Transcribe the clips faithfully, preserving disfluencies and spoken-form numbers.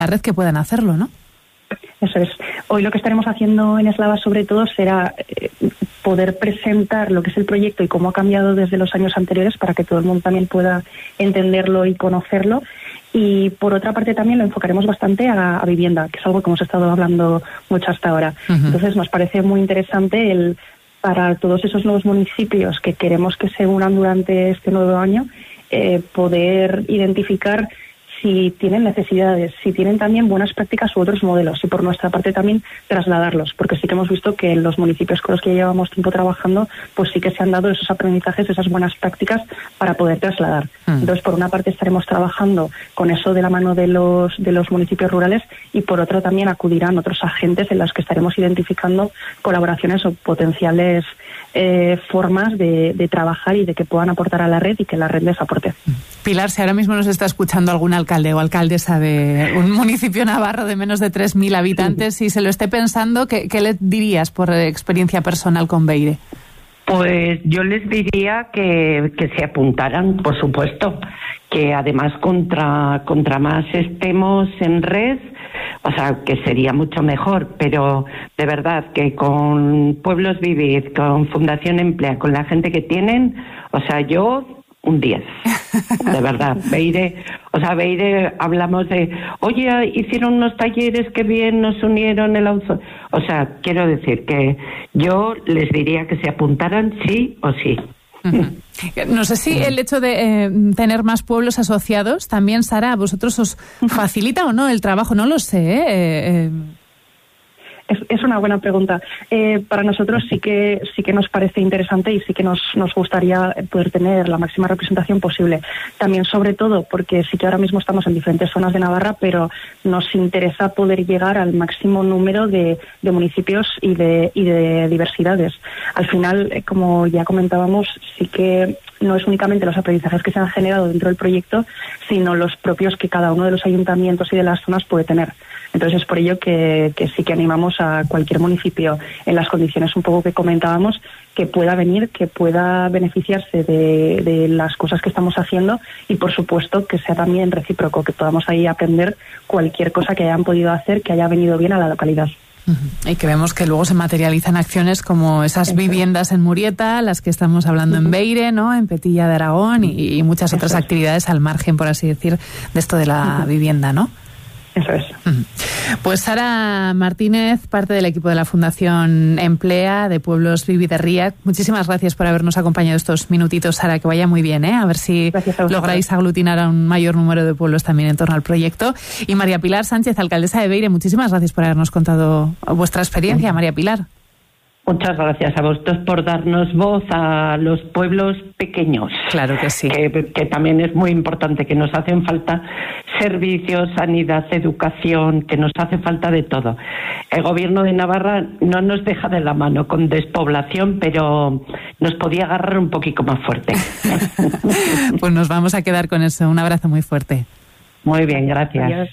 la red que puedan hacerlo, ¿no? Eso es. Hoy lo que estaremos haciendo en Eslava sobre todo será eh, poder presentar lo que es el proyecto y cómo ha cambiado desde los años anteriores para que todo el mundo también pueda entenderlo y conocerlo. Y por otra parte también lo enfocaremos bastante a, a vivienda, que es algo que hemos estado hablando mucho hasta ahora. Uh-huh. Entonces nos parece muy interesante el para todos esos nuevos municipios que queremos que se unan durante este nuevo año, eh, poder identificar si tienen necesidades, si tienen también buenas prácticas u otros modelos, y por nuestra parte también trasladarlos, porque sí que hemos visto que en los municipios con los que llevamos tiempo trabajando, pues sí que se han dado esos aprendizajes, esas buenas prácticas para poder trasladar. Mm. Entonces, por una parte estaremos trabajando con eso de la mano de los de los municipios rurales, y por otra también acudirán otros agentes en los que estaremos identificando colaboraciones o potenciales eh, formas de, de trabajar y de que puedan aportar a la red y que la red les aporte. Pilar, si ahora mismo nos está escuchando algún alcalde o alcaldesa de un municipio navarro de menos de tres mil habitantes y se lo esté pensando, ¿qué, qué le dirías por experiencia personal con Beire? Pues yo les diría que, que se apuntaran, por supuesto, que además contra, contra más estemos en red, o sea, que sería mucho mejor, pero de verdad que con Pueblos Vivir, con Fundación Emplea, con la gente que tienen, o sea, yo un diez, de verdad. Beire, o sea, Beire, hablamos de, oye, hicieron unos talleres que bien nos unieron el auto. O sea, quiero decir que yo les diría que se apuntaran sí o sí. Uh-huh. No sé si el hecho de eh, tener más pueblos asociados también, Sara, ¿a vosotros os facilita o no el trabajo? No lo sé, ¿eh? eh, eh... Es, es una buena pregunta. Eh, para nosotros sí que sí que nos parece interesante y sí que nos, nos gustaría poder tener la máxima representación posible. También, sobre todo, porque sí que ahora mismo estamos en diferentes zonas de Navarra, pero nos interesa poder llegar al máximo número de, de municipios y de, y de diversidades. Al final, eh, como ya comentábamos, sí que no es únicamente los aprendizajes que se han generado dentro del proyecto, sino los propios que cada uno de los ayuntamientos y de las zonas puede tener. Entonces es por ello que, que sí que animamos a cualquier municipio, en las condiciones un poco que comentábamos, que pueda venir, que pueda beneficiarse de, de las cosas que estamos haciendo, y por supuesto que sea también recíproco, que podamos ahí aprender cualquier cosa que hayan podido hacer que haya venido bien a la localidad. Uh-huh. Y que vemos que luego se materializan acciones como esas Eso. viviendas en Murieta, las que estamos hablando uh-huh. en Beire, ¿no? En Petilla de Aragón, y, y muchas Eso otras es. actividades al margen, por así decir, de esto de la uh-huh. vivienda, ¿no? Eso es. Pues Sara Martínez, parte del equipo de la Fundación Emplea de Pueblos Vivir de Riac, muchísimas gracias por habernos acompañado estos minutitos, Sara, que vaya muy bien, ¿eh? A ver si lográis aglutinar a un mayor número de pueblos también en torno al proyecto. Y María Pilar Sánchez, alcaldesa de Beire, muchísimas gracias por habernos contado vuestra experiencia, María Pilar. Muchas gracias a vosotros por darnos voz a los pueblos pequeños. Claro que sí. Que, que también es muy importante, que nos hacen falta servicios, sanidad, educación, que nos hace falta de todo. El gobierno de Navarra no nos deja de la mano con despoblación, pero nos podía agarrar un poquito más fuerte. Pues nos vamos a quedar con eso. Un abrazo muy fuerte. Muy bien, gracias. Adiós.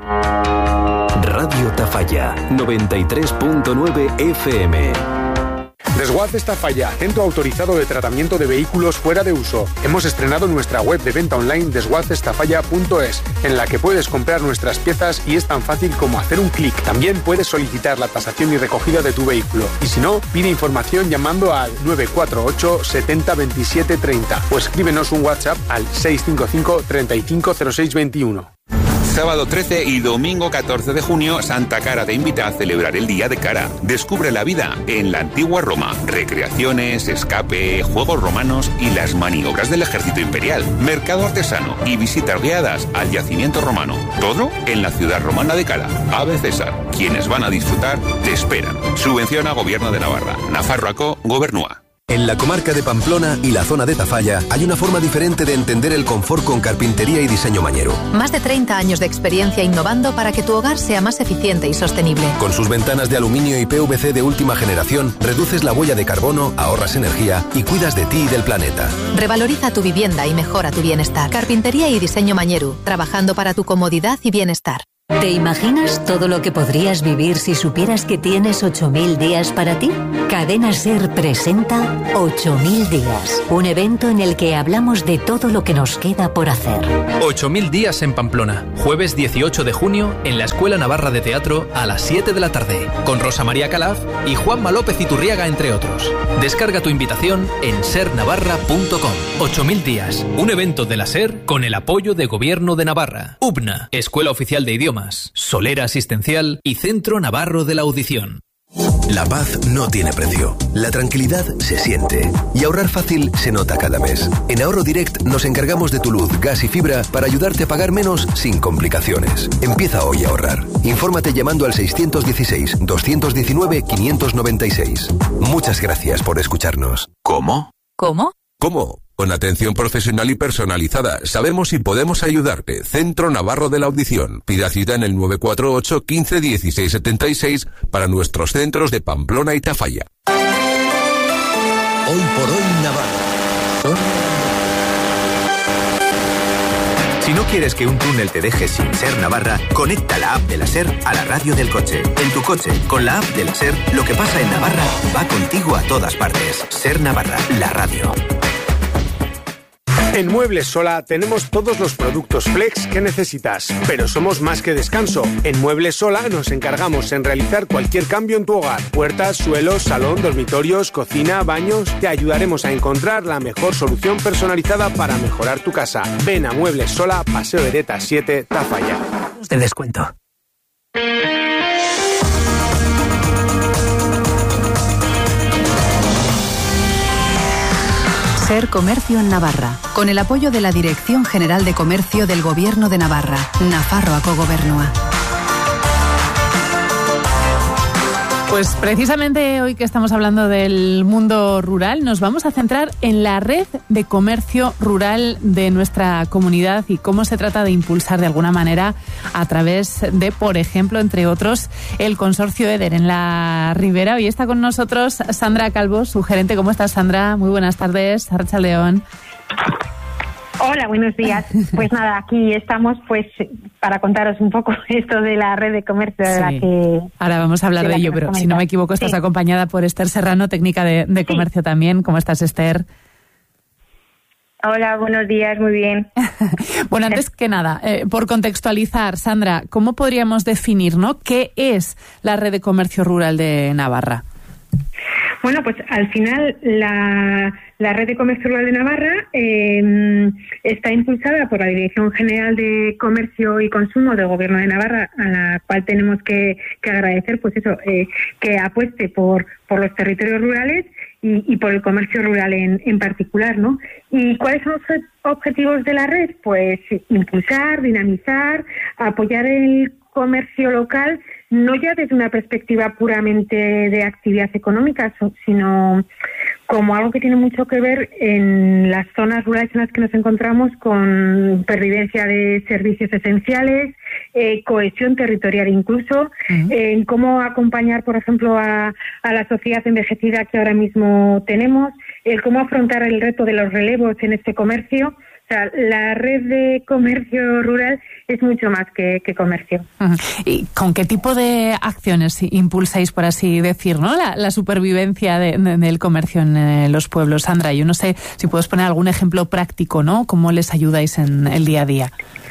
Radio Tafalla, noventa y tres punto nueve F M. Desguaces Tafalla, centro autorizado de tratamiento de vehículos fuera de uso. Hemos estrenado nuestra web de venta online desguaces tafalla punto es, en la que puedes comprar nuestras piezas y es tan fácil como hacer un clic. También puedes solicitar la tasación y recogida de tu vehículo. Y si no, pide información llamando al nueve cuatro ocho setenta veintisiete treinta o escríbenos un WhatsApp al seis cinco cinco treinta y cinco cero seis veintiuno. Sábado trece y domingo catorce de junio, Santa Cara te invita a celebrar el Día de Cara. Descubre la vida en la antigua Roma. Recreaciones, escape, juegos romanos y las maniobras del ejército imperial. Mercado artesano y visitas guiadas al yacimiento romano. Todo en la ciudad romana de Cara. Ave César. Quienes van a disfrutar te esperan. Subvenciona Gobierno de Navarra. Nafarroako Gobernua. En la comarca de Pamplona y la zona de Tafalla hay una forma diferente de entender el confort con carpintería y diseño mañero. Más de treinta años de experiencia innovando para que tu hogar sea más eficiente y sostenible. Con sus ventanas de aluminio y P V C de última generación, reduces la huella de carbono, ahorras energía y cuidas de ti y del planeta. Revaloriza tu vivienda y mejora tu bienestar. Carpintería y diseño mañero, trabajando para tu comodidad y bienestar. ¿Te imaginas todo lo que podrías vivir si supieras que tienes ocho mil días para ti? Cadena SER presenta ocho mil días, un evento en el que hablamos de todo lo que nos queda por hacer. ocho mil días en Pamplona, jueves dieciocho de junio en la Escuela Navarra de Teatro a las siete de la tarde, con Rosa María Calaf y Juanma López Iturriaga, entre otros. Descarga tu invitación en ser navarra punto com. ocho mil días, un evento de la SER con el apoyo de Gobierno de Navarra, U B N A, Escuela Oficial de Idiomas, Solera Asistencial y Centro Navarro de la Audición. La paz no tiene precio. La tranquilidad se siente. Y ahorrar fácil se nota cada mes. En Ahorro Direct nos encargamos de tu luz, gas y fibra para ayudarte a pagar menos sin complicaciones. Empieza hoy a ahorrar. Infórmate llamando al seiscientos dieciséis, doscientos diecinueve, quinientos noventa y seis. Muchas gracias por escucharnos. ¿Cómo? ¿Cómo? ¿Cómo? Con atención profesional y personalizada. Sabemos si podemos ayudarte. Centro Navarro de la Audición. Pida cita en el nueve cuatro ocho, quince, dieciséis setenta y seis para nuestros centros de Pamplona y Tafalla. Hoy por hoy Navarra. Si no quieres que un túnel te deje sin Ser Navarra, conecta la app de la SER a la radio del coche. En tu coche, con la app de la SER, lo que pasa en Navarra va contigo a todas partes. Ser Navarra, la radio. En Muebles Sola tenemos todos los productos flex que necesitas, pero somos más que descanso. En Muebles Sola nos encargamos en realizar cualquier cambio en tu hogar. Puertas, suelos, salón, dormitorios, cocina, baños. Te ayudaremos a encontrar la mejor solución personalizada para mejorar tu casa. Ven a Muebles Sola, Paseo Hereta siete, Tafalla. De descuento. SER Comercio en Navarra, con el apoyo de la Dirección General de Comercio del Gobierno de Navarra, Nafarroako Gobernua. Pues precisamente hoy que estamos hablando del mundo rural, nos vamos a centrar en la red de comercio rural de nuestra comunidad y cómo se trata de impulsar de alguna manera a través de, por ejemplo, entre otros, el consorcio EDER en la Ribera. Hoy está con nosotros Sandra Calvo, su gerente. ¿Cómo estás, Sandra? Muy buenas tardes. Arratsaldeon. Hola, buenos días. Pues nada, aquí estamos pues para contaros un poco esto de la red de comercio de sí. la que... Ahora vamos a hablar de, de ello, pero comentas. Si no me equivoco estás sí. acompañada por Esther Serrano, técnica de, de comercio sí. también. ¿Cómo estás, Esther? Hola, buenos días, muy bien. Bueno, antes que nada, eh, por contextualizar, Sandra, ¿cómo podríamos definir, ¿no? qué es la red de comercio rural de Navarra? Bueno, pues al final la, la Red de Comercio Rural de Navarra eh, está impulsada por la Dirección General de Comercio y Consumo del Gobierno de Navarra, a la cual tenemos que, que agradecer, pues eso, eh, que apueste por, por los territorios rurales y, y por el comercio rural en, en particular, ¿no? ¿Y cuáles son los objetivos de la red? Pues impulsar, dinamizar, apoyar el comercio local, no ya desde una perspectiva puramente de actividad económica, sino como algo que tiene mucho que ver en las zonas rurales en las que nos encontramos, con pervivencia de servicios esenciales, eh, cohesión territorial incluso, uh-huh. eh, en cómo acompañar, por ejemplo, a, a la sociedad envejecida que ahora mismo tenemos, el cómo afrontar el reto de los relevos en este comercio. O sea, la red de comercio rural es mucho más que, que comercio. Uh-huh. ¿Y con qué tipo de acciones impulsáis, por así decir, ¿no? la, la supervivencia de, de, del comercio en eh, los pueblos? Sandra, yo no sé si puedes poner algún ejemplo práctico, ¿no? ¿Cómo les ayudáis en el día a día?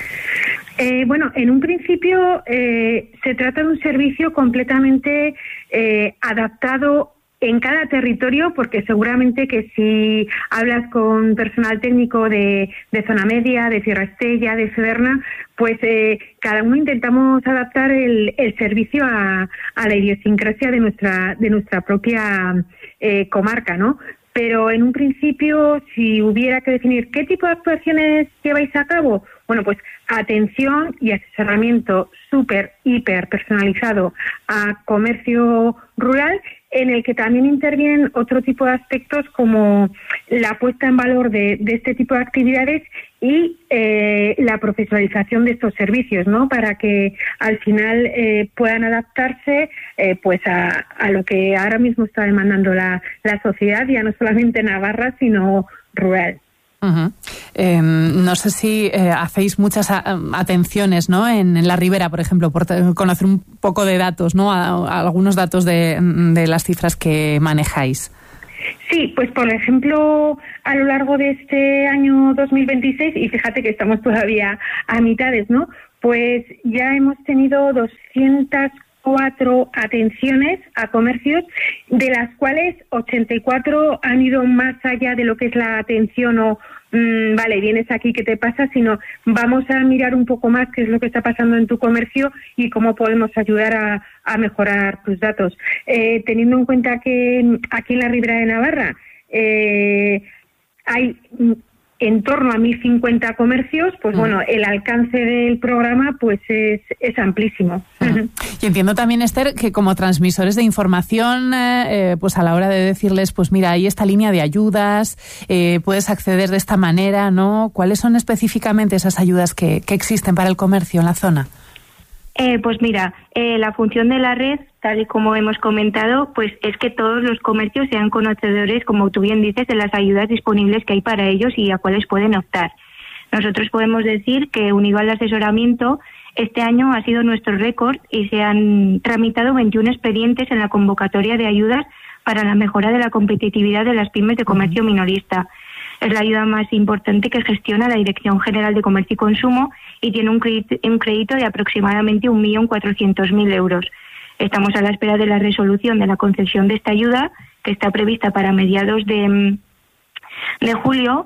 Eh, bueno, en un principio eh, se trata de un servicio completamente eh, adaptado en cada territorio, porque seguramente que si hablas con personal técnico de, de Zona Media, de Sierra Estella, de Sederna, pues eh, cada uno intentamos adaptar el, el servicio a, a la idiosincrasia de nuestra de nuestra propia eh, comarca, ¿no? Pero en un principio, si hubiera que definir qué tipo de actuaciones lleváis a cabo, bueno, pues atención y asesoramiento súper, hiper personalizado a comercio rural, en el que también intervienen otro tipo de aspectos como la puesta en valor de, de este tipo de actividades y eh, la profesionalización de estos servicios, ¿no? Para que al final eh, puedan adaptarse eh, pues a, a lo que ahora mismo está demandando la, la sociedad, ya no solamente Navarra, sino rural. Uh-huh. Eh, no sé si eh, hacéis muchas a, atenciones, ¿no? En, en la Ribera, por ejemplo, por t- conocer un poco de datos, ¿no? A, a algunos datos de, de las cifras que manejáis. Sí, pues por ejemplo, a lo largo de este año dos mil veintiséis, y fíjate que estamos todavía a mitades, ¿no? Pues ya hemos tenido doscientas cuatro atenciones a comercios, de las cuales ochenta y cuatro han ido más allá de lo que es la atención o mmm, vale, vienes aquí, ¿qué te pasa? Sino vamos a mirar un poco más qué es lo que está pasando en tu comercio y cómo podemos ayudar a, a mejorar tus datos. Eh, teniendo en cuenta que aquí en la Ribera de Navarra eh, hay en torno a mil cincuenta comercios, pues mm. bueno, el alcance del programa pues es, es amplísimo. Uh-huh. Y entiendo también, Esther, que como transmisores de información, eh, pues a la hora de decirles, pues mira, hay esta línea de ayudas, eh, puedes acceder de esta manera, ¿no? ¿Cuáles son específicamente esas ayudas que, que existen para el comercio en la zona? Eh, pues mira, eh, la función de la red, tal y como hemos comentado, pues es que todos los comercios sean conocedores, como tú bien dices, de las ayudas disponibles que hay para ellos y a cuáles pueden optar. Nosotros podemos decir que, unido al asesoramiento, este año ha sido nuestro récord y se han tramitado veintiún expedientes en la convocatoria de ayudas para la mejora de la competitividad de las pymes de comercio minorista. Es la ayuda más importante que gestiona la Dirección General de Comercio y Consumo y tiene un crédito, un crédito de aproximadamente un millón cuatrocientos mil euros. Estamos a la espera de la resolución de la concesión de esta ayuda, que está prevista para mediados de, de julio.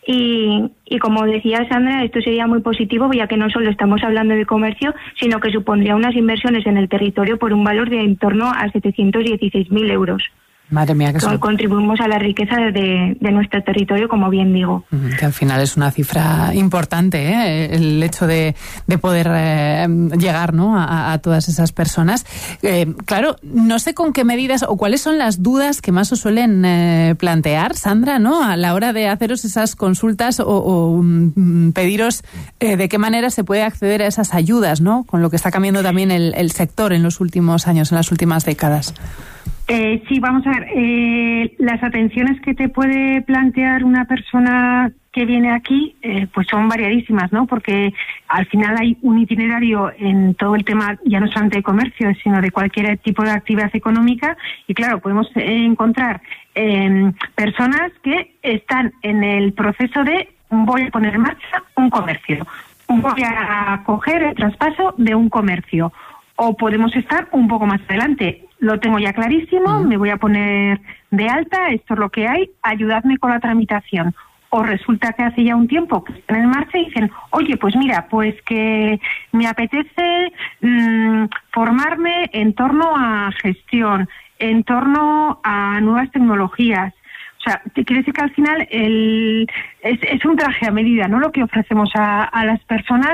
Y, y como decía Sandra, esto sería muy positivo, ya que no solo estamos hablando de comercio, sino que supondría unas inversiones en el territorio por un valor de en torno a setecientos dieciséis mil euros. Madre mía, que son... Contribuimos a la riqueza de, de nuestro territorio, como bien digo. Que al final es una cifra importante, ¿eh? El hecho de, de poder eh, llegar, ¿no? a, a todas esas personas. Eh, claro, no sé con qué medidas o cuáles son las dudas que más os suelen eh, plantear, Sandra, ¿no? A la hora de haceros esas consultas o, o um, pediros eh, de qué manera se puede acceder a esas ayudas, ¿no? Con lo que está cambiando también el, el sector en los últimos años, en las últimas décadas. Eh, sí, vamos a ver, eh, las atenciones que te puede plantear una persona que viene aquí, eh, pues son variadísimas, ¿no? Porque al final hay un itinerario en todo el tema, ya no solamente de comercio, sino de cualquier tipo de actividad económica, y claro, podemos eh, encontrar eh, personas que están en el proceso de voy a poner en marcha un comercio, voy a coger el traspaso de un comercio, o podemos estar un poco más adelante. Lo tengo ya clarísimo, me voy a poner de alta, esto es lo que hay, ayudadme con la tramitación. O resulta que hace ya un tiempo que están en marcha y dicen, oye, pues mira, pues que me apetece mmm, formarme en torno a gestión, en torno a nuevas tecnologías. O sea, quiere decir que al final el, es, es un traje a medida, ¿no? Lo que ofrecemos a, a las personas,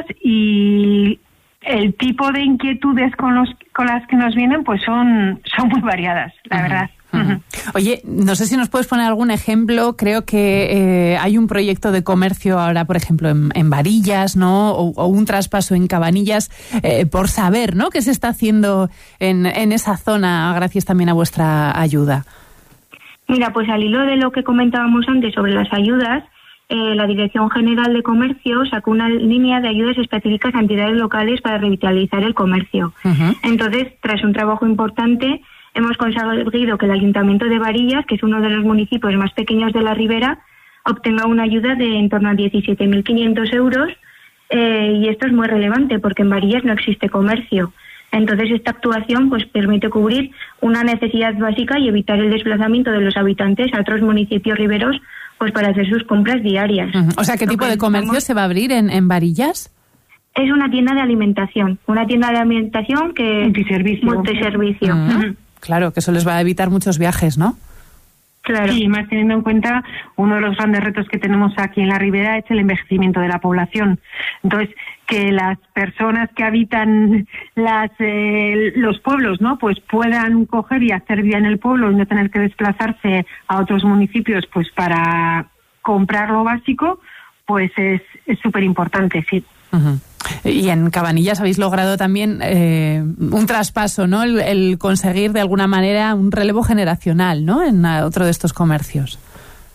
y el tipo de inquietudes con los con las que nos vienen pues son son muy variadas, la uh-huh, verdad. Uh-huh. Oye, no sé si nos puedes poner algún ejemplo. Creo que eh, hay un proyecto de comercio ahora, por ejemplo, en, en Varillas, ¿no? O, o un traspaso en Cabanillas, eh, por saber, ¿no? ¿Qué se está haciendo en, en esa zona gracias también a vuestra ayuda? Mira, pues al hilo de lo que comentábamos antes sobre las ayudas, Eh, la Dirección General de Comercio sacó una línea de ayudas específicas a entidades locales para revitalizar el comercio. Uh-huh. Entonces, tras un trabajo importante, hemos conseguido que el Ayuntamiento de Varillas, que es uno de los municipios más pequeños de la Ribera, obtenga una ayuda de en torno a diecisiete mil quinientos euros, eh, y esto es muy relevante porque en Varillas no existe comercio. Entonces, esta actuación pues permite cubrir una necesidad básica y evitar el desplazamiento de los habitantes a otros municipios riberos, pues para hacer sus compras diarias. Uh-huh. O sea, ¿qué tipo de comercio estamos... se va a abrir en, en Varillas? Es una tienda de alimentación, una tienda de alimentación que... Multiservicio. Multiservicio. Uh-huh. Uh-huh. Claro, que eso les va a evitar muchos viajes, ¿no? Claro. Sí, más teniendo en cuenta uno de los grandes retos que tenemos aquí en la Ribera es el envejecimiento de la población. Entonces, que las personas que habitan las eh, los pueblos, ¿no? Pues puedan coger y hacer vida en el pueblo y no tener que desplazarse a otros municipios, pues para comprar lo básico, pues es es súper importante, sí. Uh-huh. Y en Cabanillas habéis logrado también eh, un traspaso, ¿no? El, el conseguir de alguna manera un relevo generacional, ¿no? En otro de estos comercios.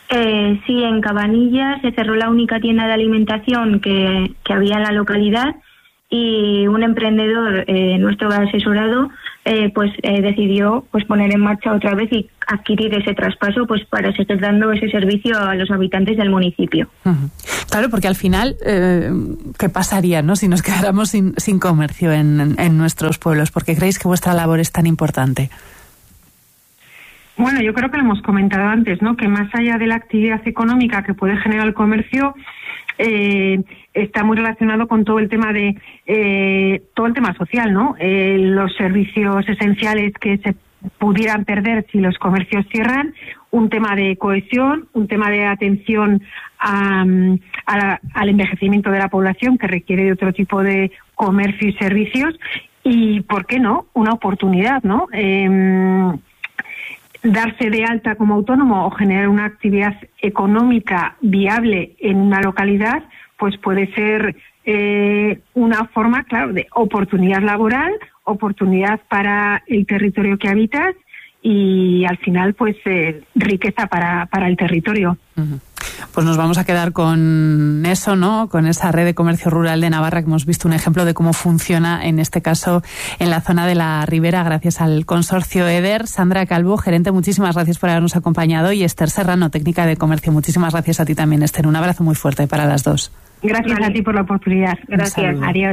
Eh, sí, en Cabanillas se cerró la única tienda de alimentación que, que había en la localidad y un emprendedor, eh, nuestro asesorado, eh, pues eh, decidió pues poner en marcha otra vez y adquirir ese traspaso pues para seguir dando ese servicio a los habitantes del municipio. Uh-huh. Claro, porque al final, eh, ¿qué pasaría, no, si nos quedáramos sin, sin comercio en, en nuestros pueblos? ¿Por qué creéis que vuestra labor es tan importante? Bueno, yo creo que lo hemos comentado antes, ¿no? Que más allá de la actividad económica que puede generar el comercio, eh, está muy relacionado con todo el tema de eh, todo el tema social, ¿no? Eh, los servicios esenciales que se pudieran perder si los comercios cierran, un tema de cohesión, un tema de atención a, a la, al envejecimiento de la población que requiere de otro tipo de comercio y servicios y, ¿por qué no?, una oportunidad, ¿no? Eh, darse de alta como autónomo o generar una actividad económica viable en una localidad, pues puede ser eh, una forma, claro, de oportunidad laboral, oportunidad para el territorio que habitas y al final pues eh, riqueza para, para el territorio. Uh-huh. Pues nos vamos a quedar con eso, ¿no? Con esa red de comercio rural de Navarra, que hemos visto un ejemplo de cómo funciona, en este caso, en la zona de la Ribera, gracias al consorcio EDER. Sandra Calvo, gerente, muchísimas gracias por habernos acompañado, y Esther Serrano, técnica de comercio. Muchísimas gracias a ti también, Esther. Un abrazo muy fuerte para las dos. Gracias vale. a ti por la oportunidad. Gracias. Adiós.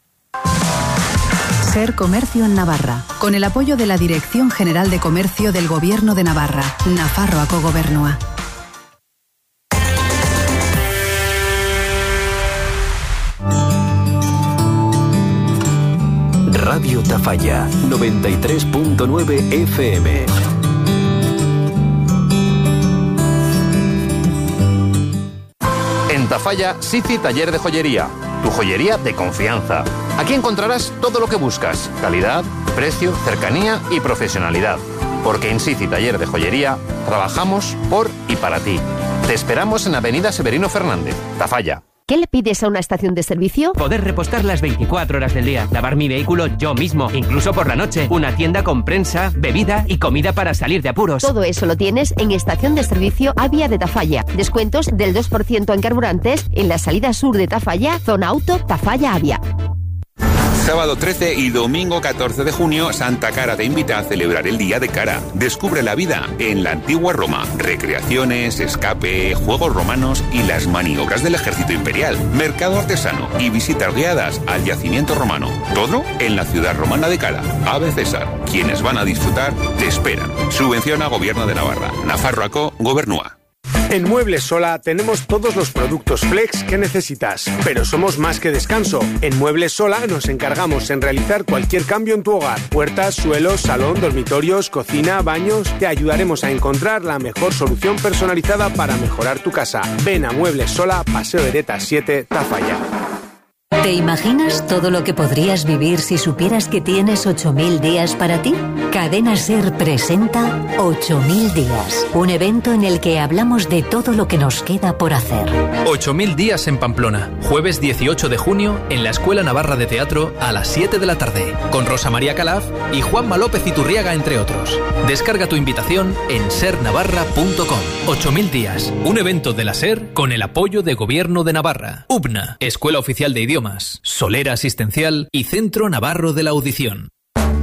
Ser Comercio en Navarra, con el apoyo de la Dirección General de Comercio del Gobierno de Navarra, Nafarroako Gobernua. Radio Tafalla, noventa y tres punto nueve F M. En Tafalla, Sici Taller de Joyería, tu joyería de confianza. Aquí encontrarás todo lo que buscas: calidad, precio, cercanía y profesionalidad. Porque en Sici Taller de Joyería trabajamos por y para ti. Te esperamos en Avenida Severino Fernández, Tafalla. ¿Qué le pides a una estación de servicio? Poder repostar las veinticuatro horas del día, lavar mi vehículo yo mismo, incluso por la noche, una tienda con prensa, bebida y comida para salir de apuros. Todo eso lo tienes en Estación de Servicio Avia de Tafalla. Descuentos del dos por ciento en carburantes en la salida sur de Tafalla, zona auto Tafalla Avia. Sábado trece y domingo catorce de junio, Santa Cara te invita a celebrar el Día de Cara. Descubre la vida en la antigua Roma. Recreaciones, escape, juegos romanos y las maniobras del ejército imperial. Mercado artesano y visitas guiadas al yacimiento romano. Todo en la ciudad romana de Cara. Ave César. Quienes van a disfrutar te esperan. Subvenciona Gobierno de Navarra. Nafarroako Gobernua. En Muebles Sola tenemos todos los productos flex que necesitas, pero somos más que descanso. En Muebles Sola nos encargamos en realizar cualquier cambio en tu hogar: puertas, suelos, salón, dormitorios, cocina, baños. Te ayudaremos a encontrar la mejor solución personalizada para mejorar tu casa. Ven a Muebles Sola, Paseo Eretas siete, Tafalla. ¿Te imaginas todo lo que podrías vivir si supieras que tienes ocho mil días para ti? Cadena SER presenta ocho mil días, un evento en el que hablamos de todo lo que nos queda por hacer. ocho mil días en Pamplona, jueves dieciocho de junio en la Escuela Navarra de Teatro a las siete de la tarde, con Rosa María Calaf y Juanma López Iturriaga, entre otros. Descarga tu invitación en ser navarra punto com. ocho mil días, un evento de la SER con el apoyo de Gobierno de Navarra, U B N A, Escuela Oficial de Idiomas, Solera Asistencial y Centro Navarro de la Audición.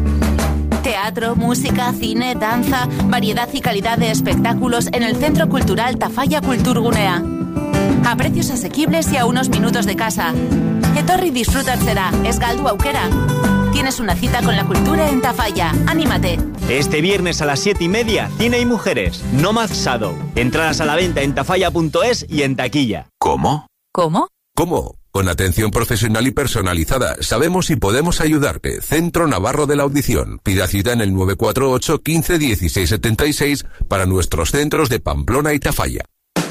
Teatro, música, cine, danza, variedad y calidad de espectáculos en el Centro Cultural Tafalla Kulturgunea. A precios asequibles y a unos minutos de casa. Etorri disfrutatzera, ez galdu aukera. Tienes una cita con la cultura en Tafalla. ¡Anímate! Este viernes a las siete y media, Cine y Mujeres, Nomad Shadow. Entradas a la venta en tafalla punto es y en taquilla. ¿Cómo? ¿Cómo? ¿Cómo? Con atención profesional y personalizada, sabemos y podemos ayudarte. Centro Navarro de la Audición. Pida cita en el nueve cuatro ocho, quince, dieciséis setenta y seis para nuestros centros de Pamplona y Tafalla.